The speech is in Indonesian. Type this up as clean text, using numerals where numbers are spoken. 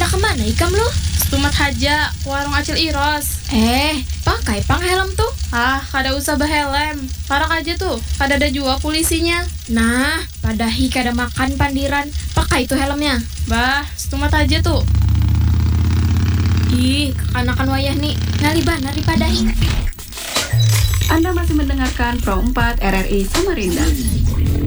hendak kemana ikam lu? Stumat haja, warung acil Iros. Pakai pang helm tuh. Kada usah bahelem. Parak aja tuh, kada ada jua polisinya. Nah, padahi kada makan pandiran. Pakai tuh helmnya. Bah, stumat aja tuh. Ih, kekanakan wayah nih. Naliban, padahi. Anda masih mendengarkan Pro 4 RRI Samarinda.